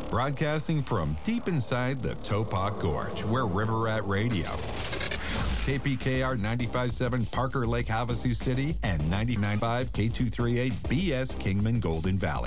Broadcasting from deep inside the Topak Gorge, where River Rat Radio, KPKR 95.7 Parker Lake, Havasu City, and 99.5 K238 BS Kingman Golden Valley.